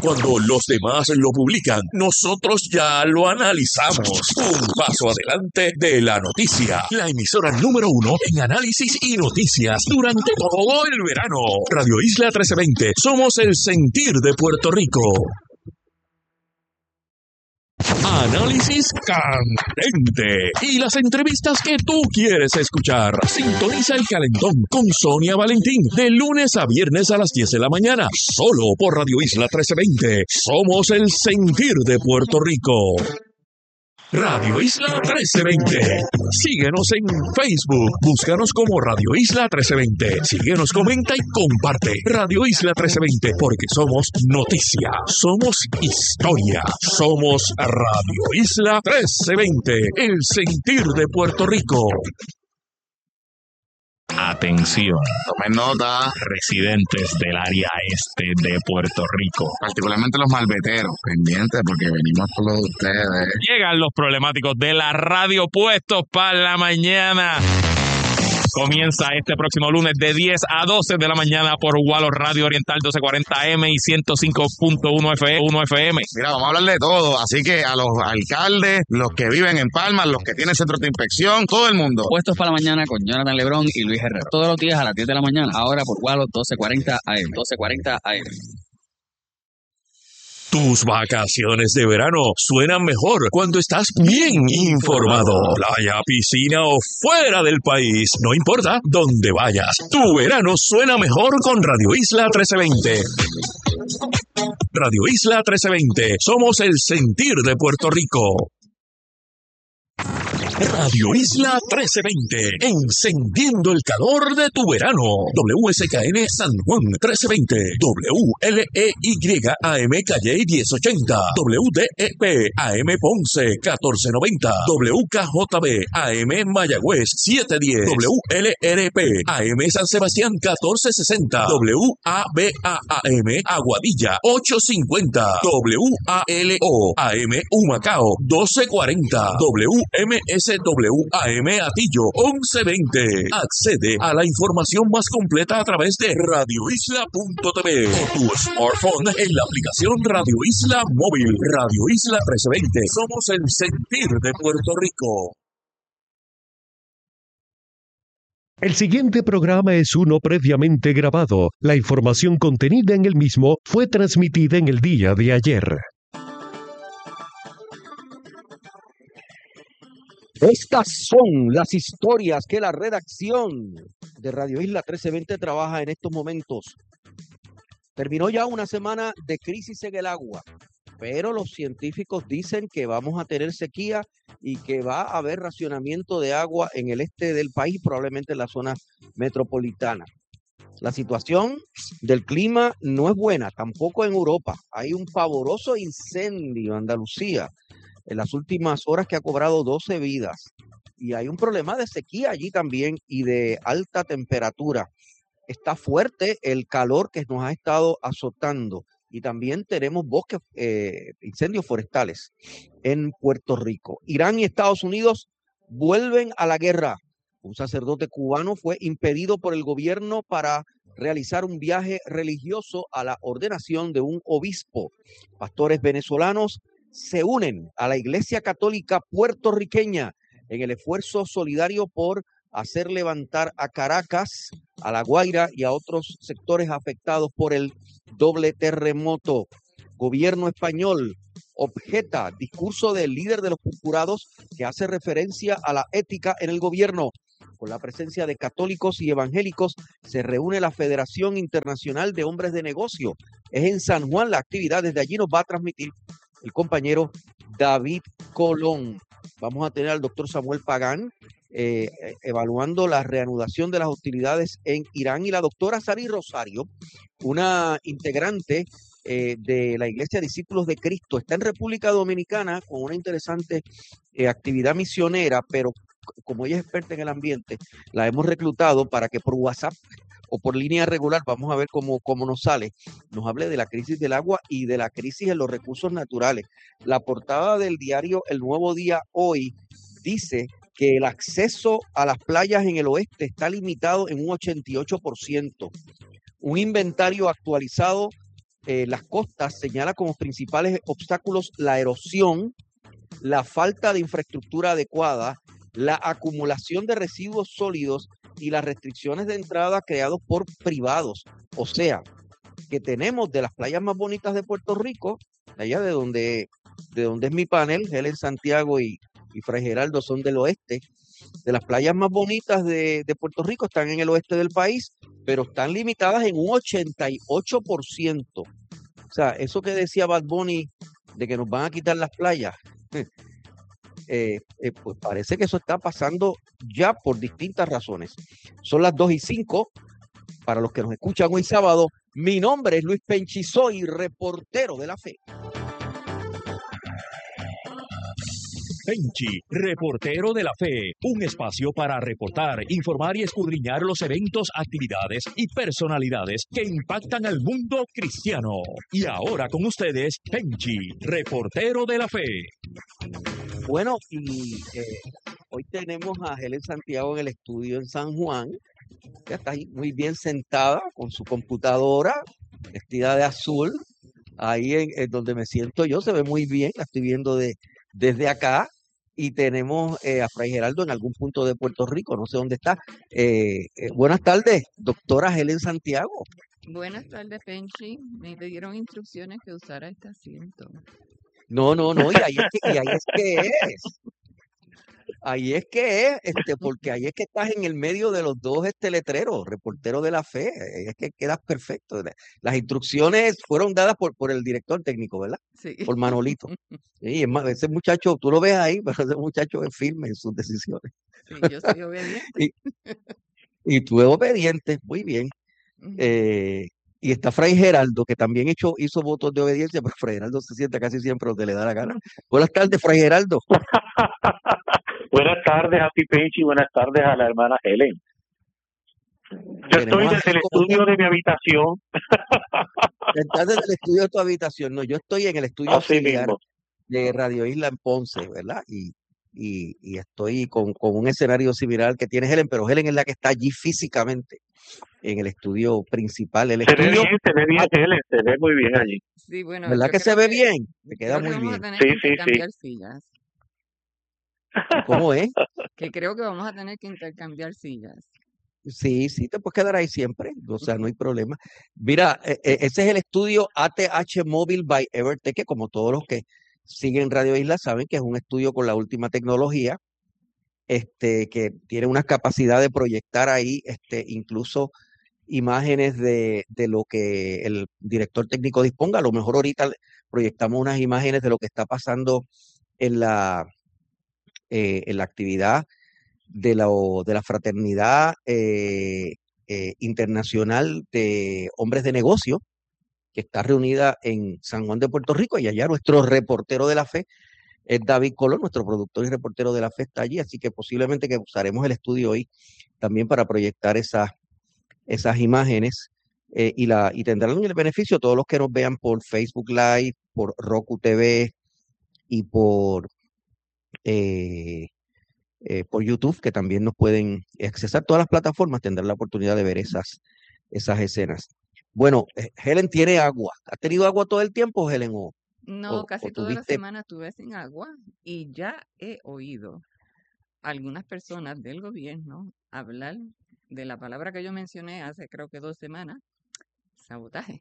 Cuando los demás lo publican, nosotros ya lo analizamos. Un paso adelante de la noticia. La emisora número 1 en análisis y noticias durante todo el verano. Radio Isla 1320. Somos el sentir de Puerto Rico. Análisis candente y las entrevistas que tú quieres escuchar. Sintoniza el Calentón con Sonia Valentín de lunes a viernes a las 10 de la mañana, solo por Radio Isla 1320. Somos el sentir de Puerto Rico. Radio Isla 1320. Síguenos en Facebook. Búscanos como Radio Isla 1320. Síguenos, comenta y comparte. Radio Isla 1320, porque somos noticia, somos historia, somos Radio Isla 1320, el sentir de Puerto Rico. Atención, tomen nota, residentes del área este de Puerto Rico, particularmente los malveteros, pendientes porque venimos por lo de ustedes. Llegan los problemáticos de la radio puestos para la mañana. Comienza este próximo lunes de 10 a 12 de la mañana por Gualo Radio Oriental 1240M y 105.1 FM. Mira, vamos a hablar de todo, así que a los alcaldes, los que viven en Palma, los que tienen centros de inspección, todo el mundo. Puestos para la mañana con Jonathan Lebrón y Luis Herrero. Todos los días a las 10 de la mañana, ahora por Gualo 1240 AM. 1240 AM. Tus vacaciones de verano suenan mejor cuando estás bien informado. Playa, piscina o fuera del país, no importa dónde vayas. Tu verano suena mejor con Radio Isla 1320. Radio Isla 1320. Somos el sentir de Puerto Rico. Radio Isla 1320, encendiendo el calor de tu verano. WSKN San Juan 1320, WLEY Calle 1080, WDEP AM Ponce 1490, WKJB AM Mayagüez 710, WLRP AM San Sebastián 1460, WABA-AM Aguadilla 850, WALO AM Humacao 1240, WMSWAM Atillo 1120. Accede a la información más completa a través de radioisla.tv o tu smartphone en la aplicación Radio Isla Móvil. Radio Isla 1320. Somos el sentir de Puerto Rico. El siguiente programa es uno previamente grabado. La información contenida en el mismo fue transmitida en el día de ayer. Estas son las historias que la redacción de Radio Isla 1320 trabaja en estos momentos. Terminó ya una semana de crisis en el agua, pero los científicos dicen que vamos a tener sequía y que va a haber racionamiento de agua en el este del país, probablemente en la zona metropolitana. La situación del clima no es buena, tampoco en Europa. Hay un pavoroso incendio en Andalucía en las últimas horas que ha cobrado 12 vidas. Y hay un problema de sequía allí también y de alta temperatura. Está fuerte el calor que nos ha estado azotando. Y también tenemos bosques, incendios forestales en Puerto Rico. Irán y Estados Unidos vuelven a la guerra. Un sacerdote cubano fue impedido por el gobierno para realizar un viaje religioso a la ordenación de un obispo. Pastores venezolanos se unen a la Iglesia Católica puertorriqueña en el esfuerzo solidario por hacer levantar a Caracas, a La Guaira y a otros sectores afectados por el doble terremoto. Gobierno español objeta discurso del líder de los purpurados que hace referencia a la ética en el gobierno. Con la presencia de católicos y evangélicos se reúne la Federación Internacional de Hombres de Negocio. Es en San Juan la actividad, desde allí nos va a transmitir el compañero David Colón. Vamos a tener al doctor Samuel Pagán evaluando la reanudación de las hostilidades en Irán, y la doctora Sari Rosario, una integrante de la Iglesia Discípulos de Cristo, está en República Dominicana con una interesante actividad misionera, pero como ella es experta en el ambiente, la hemos reclutado para que por WhatsApp o por línea regular, vamos a ver cómo nos sale, nos hable de la crisis del agua y de la crisis en los recursos naturales. La portada del diario El Nuevo Día hoy dice que el acceso a las playas en el oeste está limitado en un 88%. Un inventario actualizado las costas, señala como principales obstáculos la erosión, la falta de infraestructura adecuada, la acumulación de residuos sólidos y las restricciones de entrada creados por privados. O sea, que tenemos de las playas más bonitas de Puerto Rico, allá de donde es mi panel, Helen Santiago y Fray Geraldo son del oeste. De las playas más bonitas de Puerto Rico están en el oeste del país, pero están limitadas en un 88%. O sea, eso que decía Bad Bunny de que nos van a quitar las playas, pues parece que eso está pasando ya por distintas razones. Son las 2:05. Para los que nos escuchan hoy sábado, mi nombre es Luis Penchi, soy reportero de la fe. Penchi, reportero de la fe, un espacio para reportar, informar y escudriñar los eventos, actividades y personalidades que impactan al mundo cristiano. Y ahora con ustedes, Penchi, reportero de la fe. Bueno, y hoy tenemos a Helen Santiago en el estudio en San Juan. Ella está ahí muy bien sentada con su computadora, vestida de azul. Ahí en donde me siento yo, se ve muy bien, la estoy viendo desde acá. Y tenemos a Fray Geraldo en algún punto de Puerto Rico, no sé dónde está. Buenas tardes, doctora Helen Santiago. Buenas tardes, Penchi. Me dieron instrucciones que usara este asiento. No, y ahí es que es. Ahí es que es, porque ahí es que estás en el medio de los dos letreros, reportero de la fe, ahí es que quedas perfecto. Las instrucciones fueron dadas por el director técnico, ¿verdad? Sí. Por Manolito. Sí, es más, ese muchacho, tú lo ves ahí, pero ese muchacho es firme en sus decisiones. Sí, yo soy obediente. Y tú eres obediente, muy bien. Y está Fray Geraldo, que también hizo votos de obediencia, pero Fray Geraldo se sienta casi siempre donde le da la gana. Buenas tardes, Fray Geraldo. Buenas tardes a ti, Penchi, y buenas tardes a la hermana Helen. Yo estoy desde el estudio de mi habitación. Estás desde el estudio de tu habitación. No, yo estoy en el estudio auxiliar de Radio Isla en Ponce, ¿verdad? Y estoy con un escenario similar al que tiene Helen, pero Helen es la que está allí físicamente en el estudio principal. Se ve bien, Helen, se ve muy bien allí. Sí, bueno, ¿verdad que se ve bien? Se queda muy bien. Vamos a tener que intercambiar sillas. ¿Cómo es? Que creo que vamos a tener que intercambiar sillas. Sí, te puedes quedar ahí siempre, o sea, no hay problema. Mira, ese es el estudio ATH Mobile by Evertech, que como todos los que siguen Radio Isla saben que es un estudio con la última tecnología, que tiene una capacidad de proyectar ahí, incluso imágenes de lo que el director técnico disponga. A lo mejor ahorita proyectamos unas imágenes de lo que está pasando en la actividad de la fraternidad internacional de hombres de negocio, que está reunida en San Juan de Puerto Rico, y allá nuestro reportero de la fe es David Colón, nuestro productor y reportero de la fe está allí, así que posiblemente que usaremos el estudio hoy también para proyectar esas imágenes, y tendrán el beneficio todos los que nos vean por Facebook Live, por Roku TV y por YouTube, que también nos pueden accesar. Todas las plataformas tendrán la oportunidad de ver esas escenas. Bueno, Helen tiene agua. ¿Ha tenido agua todo el tiempo, Helen? No, casi toda la semana estuve sin agua y ya he oído algunas personas del gobierno hablar de la palabra que yo mencioné hace creo que 2 semanas, sabotaje.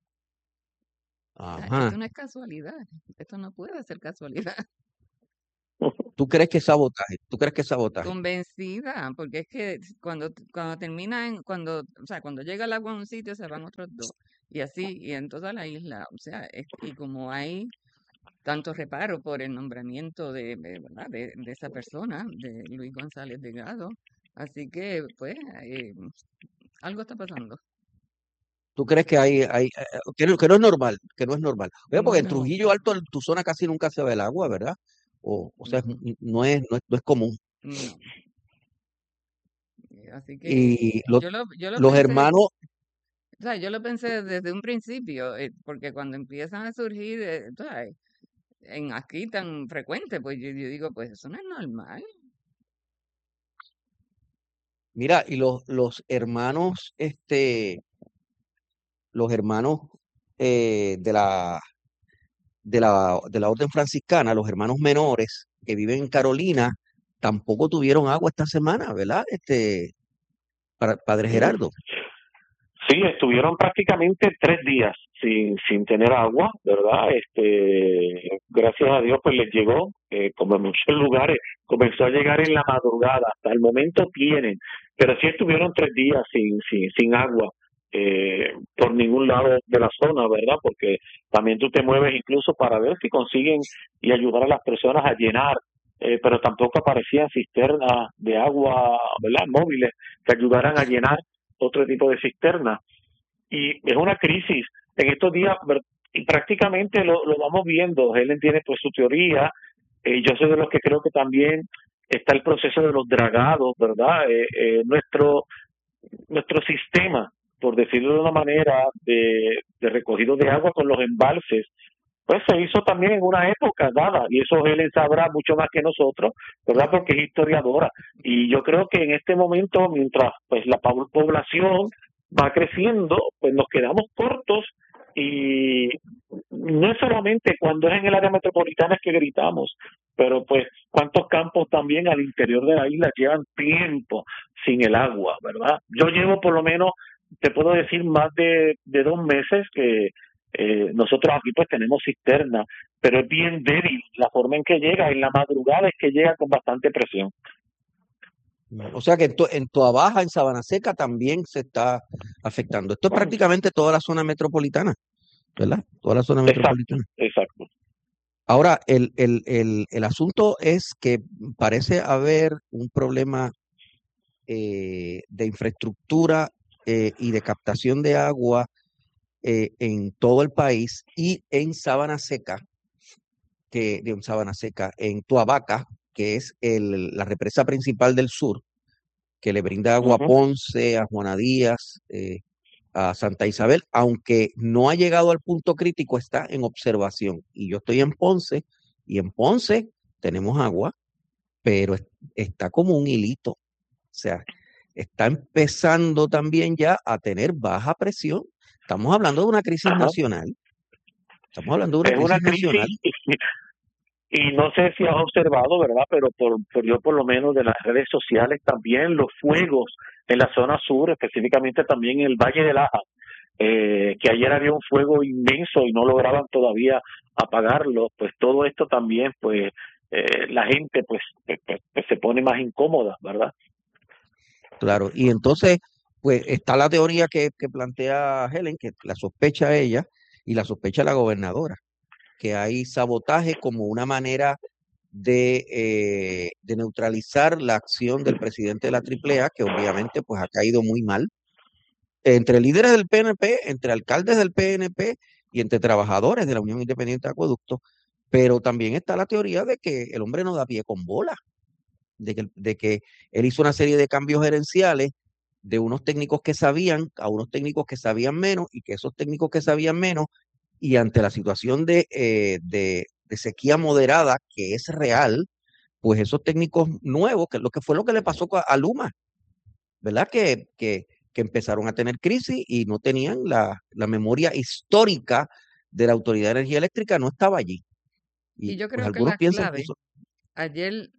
Ajá. Esto no es casualidad, esto no puede ser casualidad. ¿Tú crees que es sabotaje? ¿Tú crees que es sabotaje? Convencida, porque es que cuando termina cuando llega el agua a un sitio se van otros 2 y así y en toda la isla, o sea, y como hay tanto reparo por el nombramiento de esa persona, de Luis González Delgado, así que pues algo está pasando. ¿Tú crees que que no es normal? Que no es normal. Oye, porque en Trujillo Alto, en tu zona casi nunca se ve el agua, ¿verdad? O sea, no es común. No. Así que Y yo los hermanos, o sea, yo lo pensé desde un principio, porque cuando empiezan a surgir, aquí tan frecuente, pues yo digo, pues eso no es normal. mira, y los hermanos, de la Orden Franciscana, los hermanos menores que viven en Carolina, tampoco tuvieron agua esta semana, ¿verdad? Padre Gerardo. Sí, estuvieron prácticamente 3 días sin tener agua, ¿verdad? Gracias a Dios, pues les llegó, como en muchos lugares, comenzó a llegar en la madrugada. Hasta el momento tienen, pero sí estuvieron 3 días sin agua por ningún lado de la zona, ¿verdad? Porque también tú te mueves incluso para ver si consiguen y ayudar a las personas a llenar. Pero tampoco aparecían cisternas de agua, ¿verdad? Móviles que ayudaran a llenar otro tipo de cisterna. Y es una crisis. En estos días, y prácticamente lo vamos viendo. Helen tiene pues su teoría. Yo soy de los que creo que también está el proceso de los dragados, ¿verdad? Nuestro sistema, por decirlo de una manera, de recogido de agua con los embalses, pues se hizo también en una época dada, y eso Helen sabrá mucho más que nosotros, ¿verdad? Porque es historiadora. Y yo creo que en este momento, mientras pues la población va creciendo, pues nos quedamos cortos, y no es solamente cuando es en el área metropolitana es que gritamos, pero pues cuántos campos también al interior de la isla llevan tiempo sin el agua, ¿verdad? Yo llevo por lo menos, te puedo decir, más de 2 meses que nosotros aquí pues tenemos cisterna, pero es bien débil la forma en que llega. En la madrugada es que llega con bastante presión. O sea que en Toa Baja, en Sabana Seca, también se está afectando. Esto es prácticamente toda la zona metropolitana, ¿verdad? Toda la zona metropolitana. Exacto. Ahora, el asunto es que parece haber un problema de infraestructura y de captación de agua en todo el país, y en Sabana Seca, en Tuabaca, que es la represa principal del sur, que le brinda agua a Ponce, a Juana Díaz, a Santa Isabel, aunque no ha llegado al punto crítico, está en observación. Y yo estoy en Ponce, y en Ponce tenemos agua, pero está como un hilito. O sea, está empezando también ya a tener baja presión. Estamos hablando de una crisis nacional. Estamos hablando de una crisis nacional. Y no sé si has observado, ¿verdad? Pero yo por lo menos de las redes sociales también, los fuegos en la zona sur, específicamente también en el Valle de Laja, que ayer había un fuego inmenso y no lograban todavía apagarlo. Pues todo esto también, pues la gente pues se pone más incómoda, ¿verdad? Claro, y entonces pues está la teoría que plantea Helen, que la sospecha ella y la sospecha la gobernadora, que hay sabotaje como una manera de neutralizar la acción del presidente de la AAA, que obviamente pues ha caído muy mal, entre líderes del PNP, entre alcaldes del PNP y entre trabajadores de la Unión Independiente de Acueductos. Pero también está la teoría de que el hombre no da pie con bola, de que él hizo una serie de cambios gerenciales de unos técnicos que sabían a unos técnicos que sabían menos, y que esos técnicos que sabían menos, y ante la situación de sequía moderada que es real, pues esos técnicos nuevos, que fue lo que le pasó a Luma, ¿verdad? Que empezaron a tener crisis y no tenían la memoria histórica de la Autoridad de Energía Eléctrica, no estaba allí. Y yo pues creo que algunos la piensan que clave, eso... ayer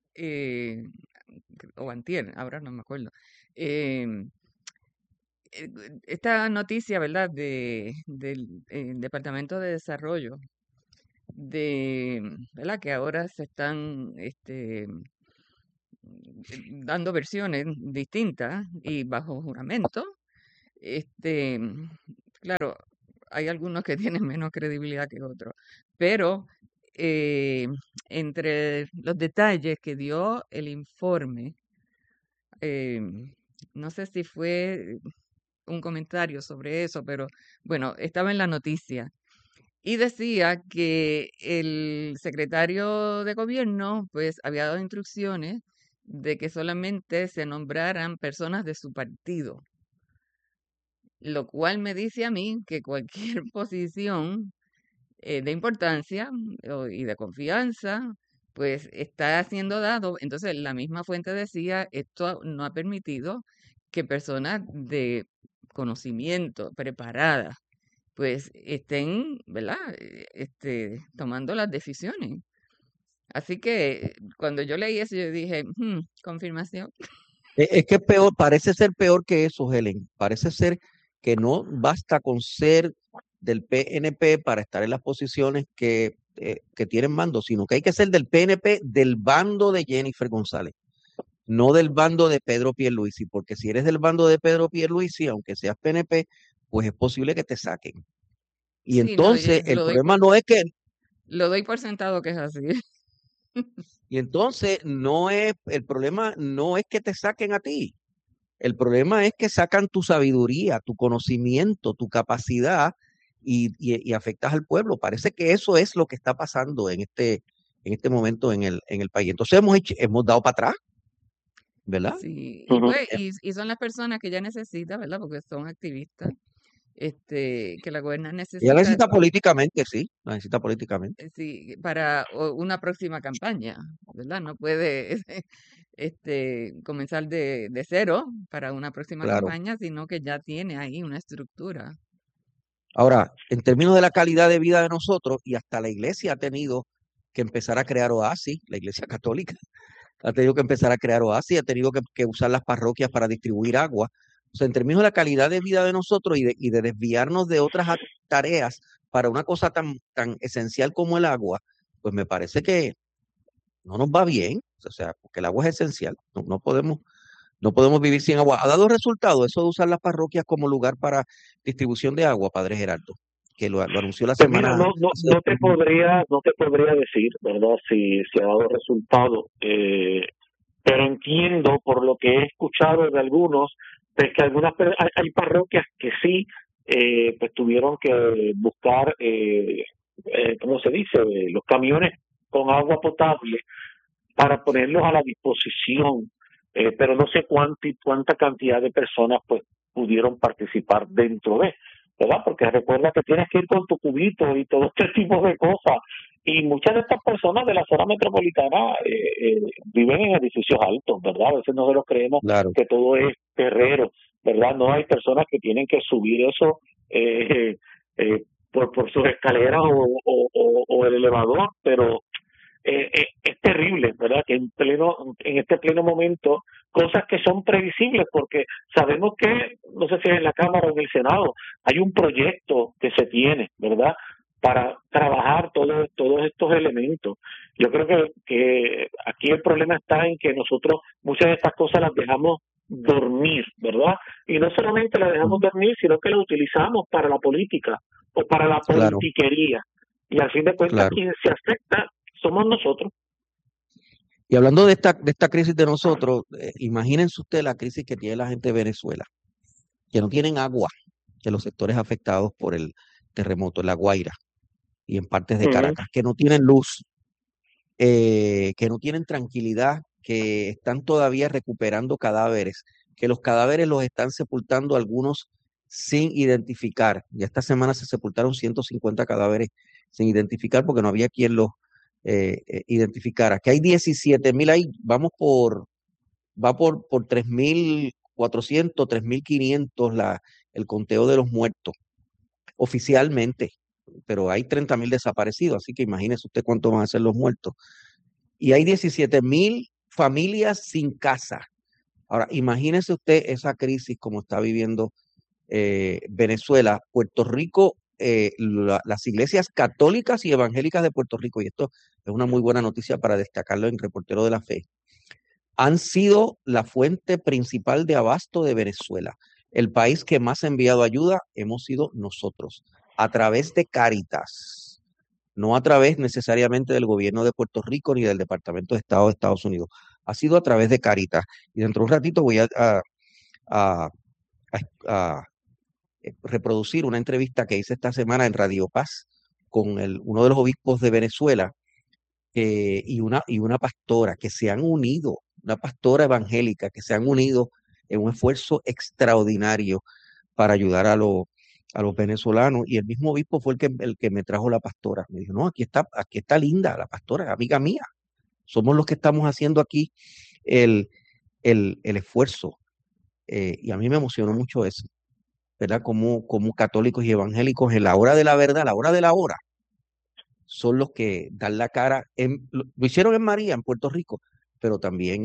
o antier, ahora no me acuerdo, em, esta noticia, ¿verdad?, del Departamento de Desarrollo, ¿verdad?, que ahora se están dando versiones distintas y bajo juramento. Claro, hay algunos que tienen menos credibilidad que otros, pero eh, entre los detalles que dio el informe, eh, no sé si fue un comentario sobre eso, pero bueno, estaba en la noticia y decía que el secretario de gobierno pues había dado instrucciones de que solamente se nombraran personas de su partido, lo cual me dice a mí que cualquier posición de importancia y de confianza, pues está siendo dado. Entonces, la misma fuente decía, esto no ha permitido que personas de conocimiento, preparadas, pues estén, ¿verdad? Tomando las decisiones. Así que cuando yo leí eso, yo dije, confirmación. Es que es peor, parece ser peor que eso, Helen. Parece ser que no basta con ser del PNP para estar en las posiciones que tienen mando, sino que hay que ser del PNP del bando de Jennifer González, no del bando de Pedro Pierluisi, porque si eres del bando de Pedro Pierluisi, aunque seas PNP, pues es posible que te saquen. Y Sí, no, entonces el problema no es que, lo doy por sentado que es así. y entonces el problema no es que te saquen a ti. El problema es que sacan tu sabiduría, tu conocimiento, tu capacidad y afectas al pueblo. Parece que eso es lo que está pasando en este momento en el país. Entonces hemos dado para atrás, ¿verdad? Sí, Ujú. pues, y son las personas que ella necesita, ¿verdad? Porque son activistas, que la gobierna Ella necesita, necesita políticamente, sí, la necesita políticamente. sí, para una próxima campaña, ¿verdad? No puede comenzar de cero para una próxima Claro. campaña, sino que ya tiene ahí una estructura. Ahora, en términos de la calidad de vida de nosotros, y hasta la iglesia ha tenido que empezar a crear oasis, la iglesia católica ha tenido que empezar a crear oasis, ha tenido que usar las parroquias para distribuir agua. O sea, en términos de la calidad de vida de nosotros y de desviarnos de otras tareas para una cosa tan esencial como el agua, pues me parece que no nos va bien. O sea, porque el agua es esencial. No podemos vivir sin agua. ¿Ha dado resultado eso de usar las parroquias como lugar para distribución de agua, Padre Gerardo? Que lo anunció la Pues mira, semana hace no te podría decir, ¿verdad? Si ha dado resultado, pero entiendo por lo que he escuchado de algunos, pues que hay parroquias que sí, pues tuvieron que buscar, ¿cómo se dice? Los camiones con agua potable para ponerlos a la disposición, pero no sé cuánta cantidad de personas pues pudieron participar dentro de, ¿verdad? Porque recuerda que tienes que ir con tu cubito y todo este tipo de cosas. Y muchas de estas personas de la zona metropolitana viven en edificios altos, ¿verdad? A veces nosotros creemos Claro, que todo es terrero, ¿verdad? No, hay personas que tienen que subir eso por sus escaleras o el elevador, pero es terrible, ¿verdad? Que en este pleno momento, cosas que son previsibles, porque sabemos que, no sé si es en la Cámara o en el Senado, hay un proyecto que se tiene, ¿verdad? Para trabajar todos estos elementos. Yo creo que aquí el problema está en que nosotros muchas de estas cosas las dejamos dormir, ¿verdad? Y no solamente las dejamos dormir, sino que las utilizamos para la política o para la claro, politiquería. Y al fin de cuentas, claro. quien se afecta somos nosotros. Y hablando de esta crisis de nosotros, imagínense usted la crisis que tiene la gente de Venezuela, que no tienen agua, que los sectores afectados por el terremoto, en La Guaira y en partes de Ujú. Caracas, que no tienen luz, que no tienen tranquilidad, que están todavía recuperando cadáveres, que los cadáveres los están sepultando algunos sin identificar. Y esta semana se sepultaron 150 cadáveres sin identificar porque no había quien los identificara. Que hay 17.000 ahí, va por 3.400, 3.500 el conteo de los muertos oficialmente, pero hay 30.000 desaparecidos, así que imagínese usted cuánto van a ser los muertos. Y hay 17.000 familias sin casa. Ahora, imagínese usted esa crisis como está viviendo Venezuela, Puerto Rico, las iglesias católicas y evangélicas de Puerto Rico, y esto es una muy buena noticia para destacarlo en Reportero de la Fe, han sido la fuente principal de abasto de Venezuela. El país que más ha enviado ayuda hemos sido nosotros, a través de Cáritas, no a través necesariamente del gobierno de Puerto Rico ni del Departamento de Estado de Estados Unidos. Ha sido a través de Cáritas. Y dentro de un ratito voy a- a reproducir una entrevista que hice esta semana en Radio Paz con uno de los obispos de Venezuela y una pastora que se han unido, una pastora evangélica que se han unido en un esfuerzo extraordinario para ayudar a los venezolanos. Y el mismo obispo fue el que me trajo la pastora. Me dijo, no, aquí está Linda, la pastora, amiga mía. Somos los que estamos haciendo aquí el esfuerzo. Y a mí me emocionó mucho eso. ¿verdad? Como católicos y evangélicos en la hora de la verdad, la hora de la hora, son los que dan la cara. Lo hicieron en María, en Puerto Rico, pero también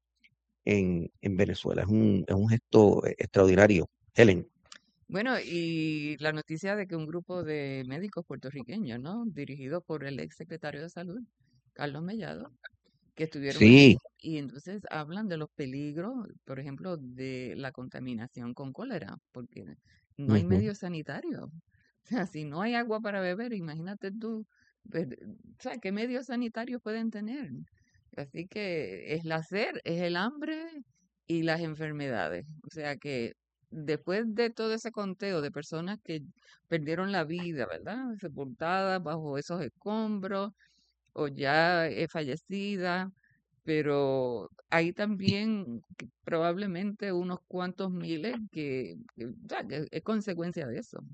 en Venezuela. Es un gesto extraordinario. Helen. Bueno, y la noticia de que un grupo de médicos puertorriqueños, ¿no? Dirigidos por el ex secretario de Salud, Carlos Mellado, que estuvieron Sí. allí y entonces hablan de los peligros, por ejemplo, de la contaminación con cólera, porque no hay Ujú. medios sanitarios. O sea, si no hay agua para beber, imagínate tú, pues, o sea, ¿qué medios sanitarios pueden tener? Así que es la sed, es el hambre y las enfermedades. O sea que después de todo ese conteo de personas que perdieron la vida, ¿verdad? Sepultadas bajo esos escombros o ya fallecida, pero hay también probablemente unos cuantos miles o sea, que es consecuencia de eso.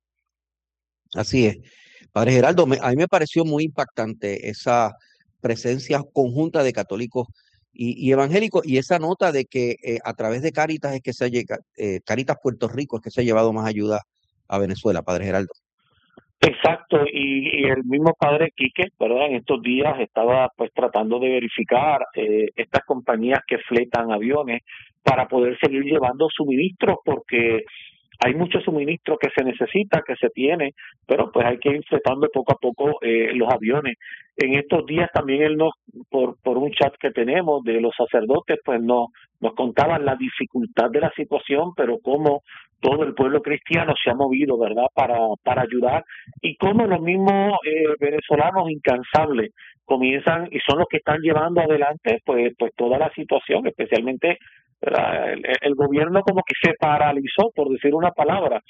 Así es. Padre Geraldo, a mí me pareció muy impactante esa presencia conjunta de católicos y evangélicos y esa nota de que a través de Cáritas es que Cáritas Puerto Rico es que se ha llevado más ayuda a Venezuela, Padre Geraldo. Exacto, y el mismo padre Quique, ¿verdad? En estos días estaba pues tratando de verificar estas compañías que fletan aviones para poder seguir llevando suministros, porque hay mucho suministro que se necesita, que se tiene, pero pues hay que ir fletando poco a poco los aviones. En estos días también él por un chat que tenemos de los sacerdotes, pues nos contaban la dificultad de la situación, pero cómo todo el pueblo cristiano se ha movido, ¿verdad?, para ayudar, y cómo los mismos venezolanos incansables comienzan y son los que están llevando adelante pues toda la situación, especialmente, ¿verdad? El gobierno como que se paralizó, por decir una palabra,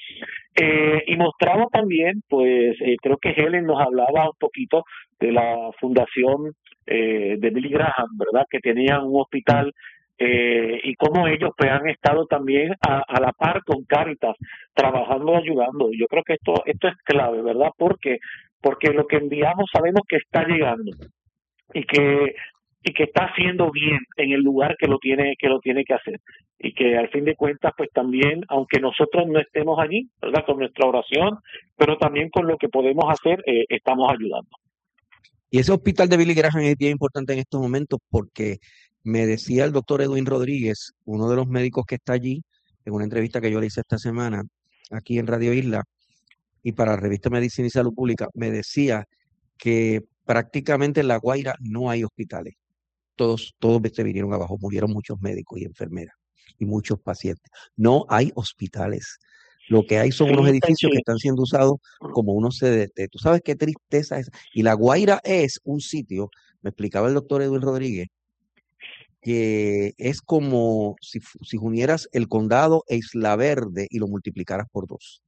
y mostraba también, pues creo que Helen nos hablaba un poquito de la fundación de Billy Graham, ¿verdad?, que tenían un hospital, y cómo ellos pues han estado también a la par con Cáritas, trabajando, ayudando. Yo creo que esto es clave, ¿verdad? Porque lo que enviamos sabemos que está llegando y que está haciendo bien en el lugar que lo tiene que hacer, y que al fin de cuentas pues también, aunque nosotros no estemos allí, ¿verdad?, con nuestra oración, pero también con lo que podemos hacer, estamos ayudando. Y ese hospital de Billy Graham es bien importante en estos momentos porque me decía el doctor Edwin Rodríguez, uno de los médicos que está allí, en una entrevista que yo le hice esta semana aquí en Radio Isla y para la revista Medicina y Salud Pública, me decía que prácticamente en La Guaira no hay hospitales. Todos se vinieron abajo, murieron muchos médicos y enfermeras y muchos pacientes. No hay hospitales. Lo que hay son unos edificios que están siendo usados como unos CDT. Tú sabes qué tristeza es. Y La Guaira es un sitio, me explicaba el doctor Edwin Rodríguez, que es como si unieras el condado e Isla Verde y lo multiplicaras por 2.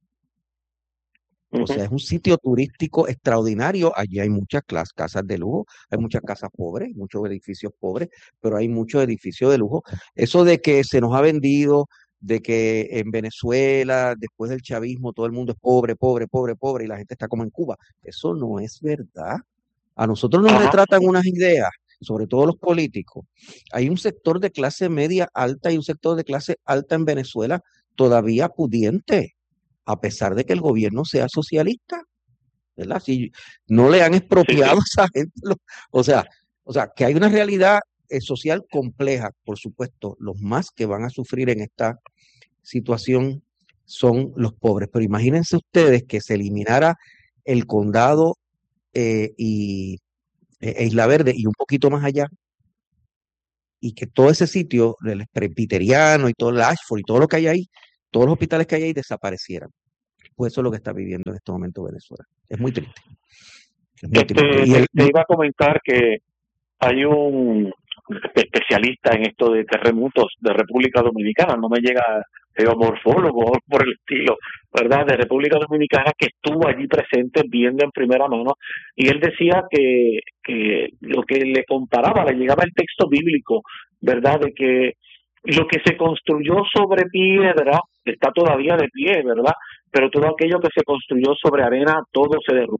O sea, es un sitio turístico extraordinario. Allí hay muchas casas de lujo, hay muchas casas pobres, muchos edificios pobres, pero hay muchos edificios de lujo. Eso de que se nos ha vendido, de que en Venezuela, después del chavismo, todo el mundo es pobre, pobre, pobre, pobre y la gente está como en Cuba, eso no es verdad. A nosotros nos retratan unas ideas, sobre todo los políticos. Hay un sector de clase media alta y un sector de clase alta en Venezuela todavía pudiente, a pesar de que el gobierno sea socialista, ¿verdad? Si no le han expropiado a esa gente, o sea, que hay una realidad social compleja, por supuesto, los más que van a sufrir en esta situación son los pobres, pero imagínense ustedes que se eliminara el condado e Isla Verde y un poquito más allá, y que todo ese sitio, el presbiteriano y todo el Ashford y todo lo que hay ahí, todos los hospitales que hay ahí desaparecieran. Pues eso es lo que está viviendo en este momento Venezuela. Es muy triste. Es muy triste. Te iba a comentar que hay un especialista en esto de terremotos de República Dominicana, no me llega geomorfólogo por el estilo, ¿verdad?, de República Dominicana, que estuvo allí presente viendo en primera mano, y él decía que lo que le comparaba, le llegaba el texto bíblico, ¿verdad?, de que lo que se construyó sobre piedra está todavía de pie, ¿verdad?, pero todo aquello que se construyó sobre arena, todo se derrumbó.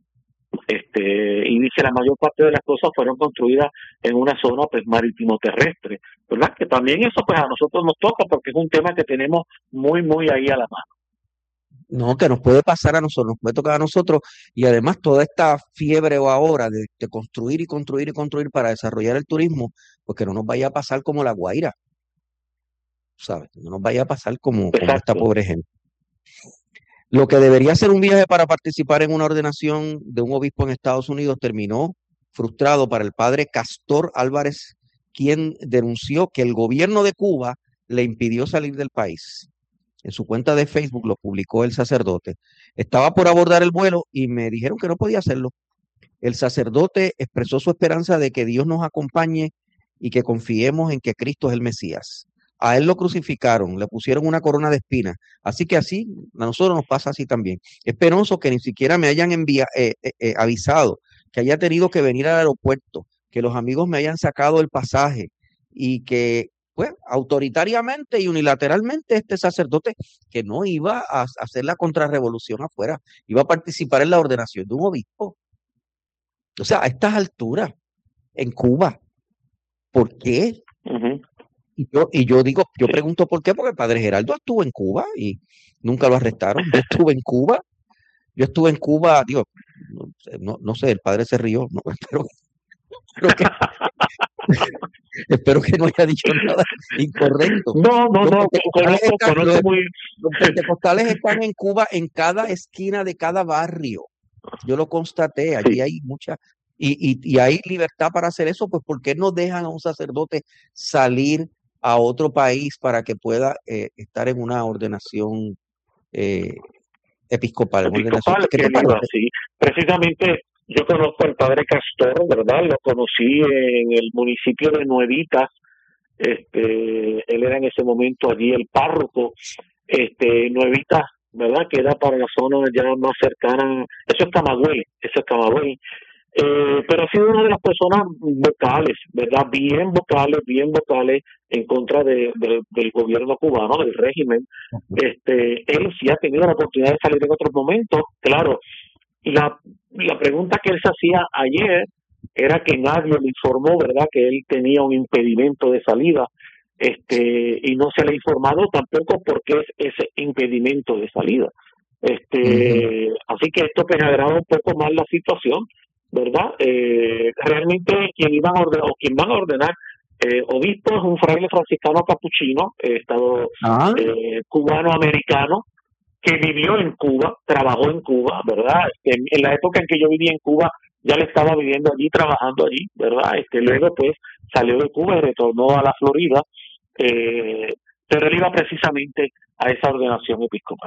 Y dice la mayor parte de las cosas fueron construidas en una zona pues marítimo terrestre, ¿verdad? Que también eso pues a nosotros nos toca porque es un tema que tenemos muy ahí a la mano. No, que nos puede pasar a nosotros, nos puede tocar a nosotros y además toda esta fiebre o ahora de construir y construir y construir para desarrollar el turismo, pues que no nos vaya a pasar como La Guaira, ¿sabes? No nos vaya a pasar como esta Exacto. pobre gente. Lo que debería ser un viaje para participar en una ordenación de un obispo en Estados Unidos terminó frustrado para el padre Castor Álvarez, quien denunció que el gobierno de Cuba le impidió salir del país. En su cuenta de Facebook lo publicó el sacerdote. Estaba por abordar el vuelo y me dijeron que no podía hacerlo. El sacerdote expresó su esperanza de que Dios nos acompañe y que confiemos en que Cristo es el Mesías. A él lo crucificaron, le pusieron una corona de espinas. Así que así, a nosotros nos pasa así también. Es penoso que ni siquiera me hayan avisado, que haya tenido que venir al aeropuerto, que los amigos me hayan sacado el pasaje y que, pues, autoritariamente y unilateralmente este sacerdote que no iba a hacer la contrarrevolución afuera, iba a participar en la ordenación de un obispo. O sea, a estas alturas, en Cuba, ¿por qué? Ujú. Yo digo, yo Sí. pregunto por qué, porque el padre Geraldo estuvo en Cuba y nunca lo arrestaron. Yo estuve en Cuba, digo, no sé, el padre se rió, no, espero que, espero que no haya dicho nada incorrecto. No, Los no, pentecostales están, conozco muy, los pentecostales están en Cuba en cada esquina de cada barrio. Yo lo constaté, allí sí. hay mucha, y hay libertad para hacer eso, pues ¿por qué no dejan a un sacerdote salir a otro país para que pueda estar en una ordenación eh, episcopal, en una ordenación? Episcopal ¿Qué que te él iba, parece? sí. Precisamente yo conozco al padre Castor, ¿verdad? Lo conocí en el municipio de Nuevitas. Él era en ese momento allí el párroco. Nuevitas, ¿verdad? Queda para la zona ya más cercana. Eso es Camagüey. Pero ha sido una de las personas vocales, ¿verdad? Bien vocales en contra del gobierno cubano, del régimen. Él sí ha tenido la oportunidad de salir en otros momentos. Claro, la pregunta que él se hacía ayer era que nadie le informó, ¿verdad?, que él tenía un impedimento de salida, y no se le ha informado tampoco por qué es ese impedimento de salida. Así que esto pues agrava un poco más la situación, ¿verdad? Realmente quien van a ordenar obispo es un fraile franciscano capuchino, cubano-americano, que vivió en Cuba, trabajó en Cuba, ¿verdad? En la época en que yo vivía en Cuba, ya le estaba viviendo allí, trabajando allí, ¿verdad? Luego, pues, salió de Cuba y retornó a la Florida, pero él iba precisamente a esa ordenación episcopal.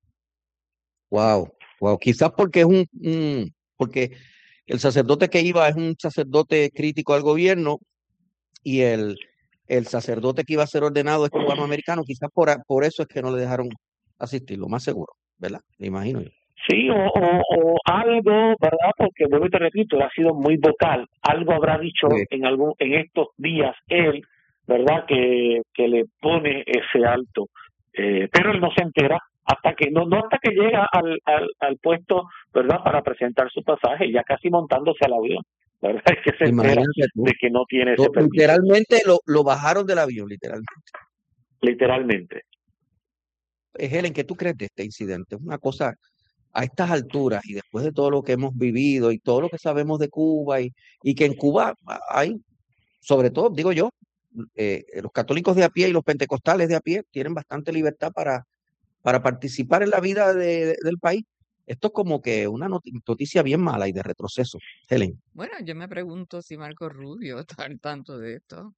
Wow. Quizás porque porque el sacerdote que iba es un sacerdote crítico al gobierno y el sacerdote que iba a ser ordenado es cubano-americano. Quizás por eso es que no le dejaron asistir, lo más seguro, ¿verdad? Me imagino yo. Sí, o algo, ¿verdad? Porque vuelvo y te repito, él ha sido muy vocal. Algo habrá dicho Sí. en estos días él, ¿verdad? Que le pone ese alto. Pero él no se entera hasta que no hasta que llega al puesto, ¿verdad? Para presentar su pasaje, ya casi montándose al avión, ¿verdad? Es que se entera Imagínate tú. de que no tiene ese permiso, Literalmente lo bajaron del avión, literalmente. literalmente. Helen, ¿qué tú crees de este incidente? Es una cosa a estas alturas y después de todo lo que hemos vivido y todo lo que sabemos de Cuba y que en Cuba hay, sobre todo, digo yo, los católicos de a pie y los pentecostales de a pie tienen bastante libertad para participar en la vida del país. Esto es como que una noticia bien mala y de retroceso, Helen. Bueno, yo me pregunto si Marco Rubio está al tanto de esto,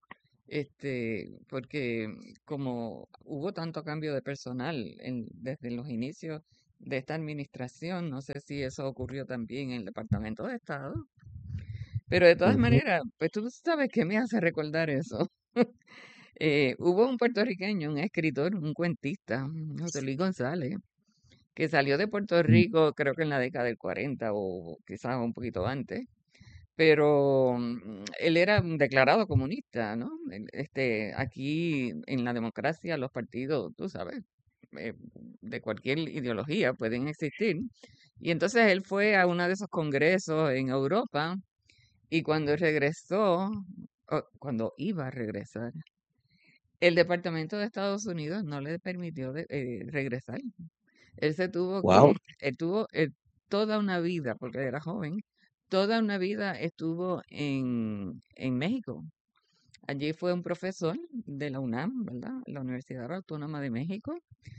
porque como hubo tanto cambio de personal desde los inicios de esta administración, no sé si eso ocurrió también en el Departamento de Estado, pero de todas Ujú. maneras, pues tú sabes qué me hace recordar eso. Hubo un puertorriqueño, un escritor, un cuentista, José Luis González, que salió de Puerto Rico, creo que en la década del 40 o quizás un poquito antes, pero él era un declarado comunista, ¿no? Aquí en la democracia los partidos, tú sabes, de cualquier ideología pueden existir. Y entonces él fue a uno de esos congresos en Europa y cuando regresó, cuando iba a regresar, el Departamento de Estados Unidos no le permitió regresar. Él se tuvo Wow. él tuvo toda una vida, porque era joven, toda una vida estuvo en México. Allí fue un profesor de la UNAM, ¿verdad? La Universidad Autónoma de México.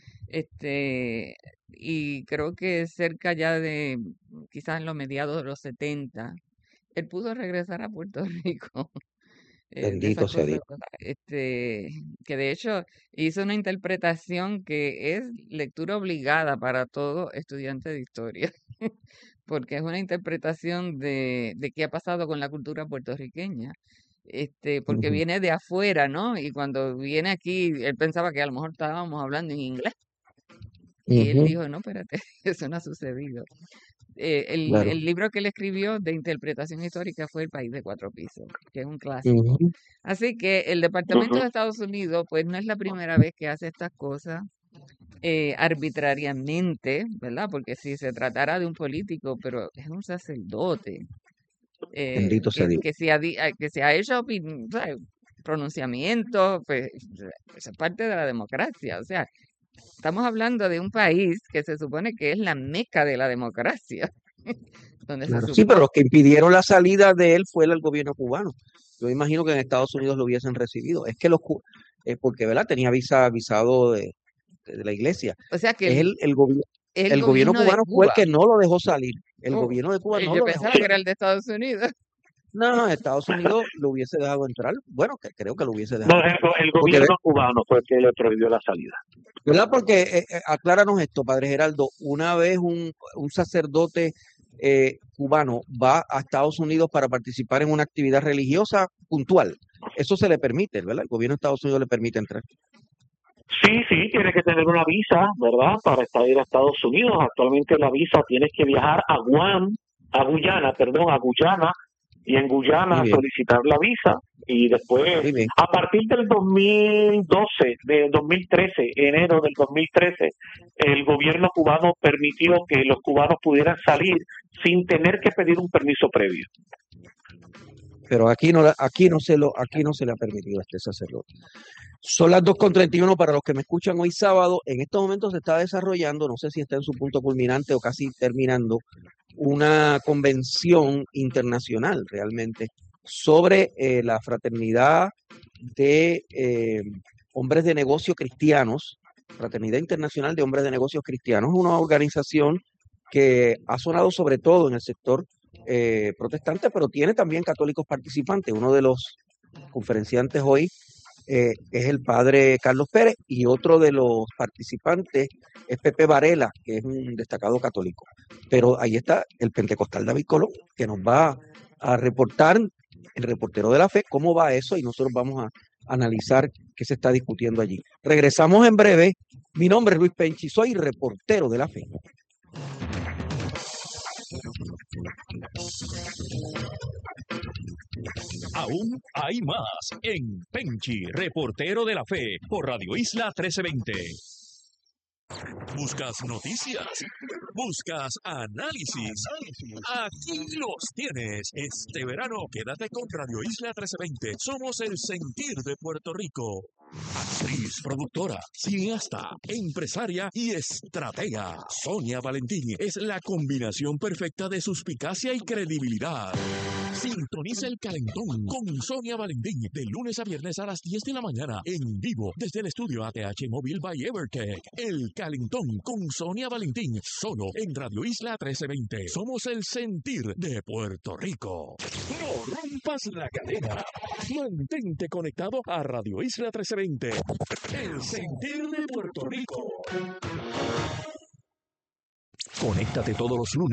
Y creo que cerca ya de, quizás en los mediados de los 70, él pudo regresar a Puerto Rico. De esas Bendito sea cosas, Dios. ¿verdad? Que de hecho hizo una interpretación que es lectura obligada para todo estudiante de historia, porque es una interpretación de qué ha pasado con la cultura puertorriqueña. Porque Ujú, viene de afuera, ¿no? Y cuando viene aquí, él pensaba que a lo mejor estábamos hablando en inglés. Y él ujú, dijo, no, espérate, eso no ha sucedido. claro. El libro que él escribió de interpretación histórica fue El País de Cuatro Pisos, que es un clásico. Ujú. Así que el Departamento Ujú. de Estados Unidos, pues no es la primera vez que hace estas cosas arbitrariamente, ¿verdad? Porque si se tratara de un político, pero es un sacerdote, Bendito sea Dios. que se ha hecho pronunciamientos, pues eso es parte de la democracia. O sea, estamos hablando de un país que se supone que es la meca de la democracia, donde se Claro. Sí, pero supone. los que impidieron la salida de él fue el gobierno cubano. Yo imagino que en Estados Unidos lo hubiesen recibido. Es que porque, ¿verdad? Tenía visado de la iglesia. O sea que Es es el el gobierno gobierno de cubano fue el Cuba. que no lo dejó salir. El Oh, gobierno de Cuba no yo lo dejó pensaba que salir. era el de Estados Unidos. No, Estados Unidos lo hubiese dejado entrar. Bueno, que creo que lo hubiese No, dejado entrar. el Porque, gobierno cubano fue el que le prohibió la salida. ¿verdad? Porque acláranos esto, Padre Geraldo. Una vez un sacerdote cubano va a Estados Unidos para participar en una actividad religiosa puntual. Eso se le permite, ¿verdad? El gobierno de Estados Unidos le permite entrar. Sí, sí, tiene que tener una visa, ¿verdad? Para ir a Estados Unidos. Actualmente la visa tienes que viajar a Guyana, y en Muy Guyana bien, solicitar la visa y después, muy bien. a partir del 2012, de 2013, enero del 2013, el gobierno cubano permitió que los cubanos pudieran salir sin tener que pedir un permiso previo. Pero aquí no se le ha permitido a este sacerdote. Son las 2:31 para los que me escuchan hoy sábado. En estos momentos se está desarrollando, no sé si está en su punto culminante o casi terminando, una convención internacional realmente sobre la fraternidad de hombres de negocio cristianos, Fraternidad Internacional de Hombres de Negocios Cristianos, una organización que ha sonado sobre todo en el sector protestante, pero tiene también católicos participantes. Uno de los conferenciantes hoy es el padre Carlos Pérez y otro de los participantes es Pepe Varela, que es un destacado católico. Pero ahí está el pentecostal David Colón, que nos va a reportar, el reportero de la fe, cómo va eso y nosotros vamos a analizar qué se está discutiendo allí. Regresamos en breve. Mi nombre es Luis Penchi, soy reportero de la fe. Aún hay más en Penchi, reportero de la fe, por Radio Isla 1320. ¿Buscas noticias? ¿Buscas análisis? Aquí los tienes. Este verano quédate con Radio Isla 1320. Somos el sentir de Puerto Rico. Actriz, productora, cineasta, empresaria y estratega. Sonia Valentín es la combinación perfecta de suspicacia y credibilidad. Sintoniza el Calentón con Sonia Valentín de lunes a viernes a las 10 de la mañana en vivo desde el estudio ATH Móvil by Evertech. El Calentón con Sonia Valentín solo en Radio Isla 1320. Somos el sentir de Puerto Rico. No rompas la cadena. Mantente conectado a Radio Isla 1320. El sentir de Puerto Rico. Conéctate todos los lunes